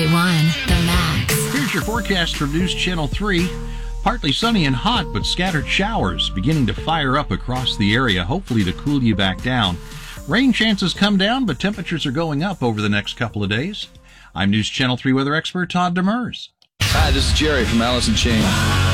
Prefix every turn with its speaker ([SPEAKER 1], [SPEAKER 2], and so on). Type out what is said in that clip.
[SPEAKER 1] 98.1, The Max.
[SPEAKER 2] Here's your forecast from News Channel 3. Partly sunny and hot, but scattered showers beginning to fire up across the area, hopefully to cool you back down. Rain chances come down, but temperatures are going up over the next couple of days. I'm News Channel 3 weather expert Todd Demers.
[SPEAKER 3] Hi, this is Jerry from Alice in Chains.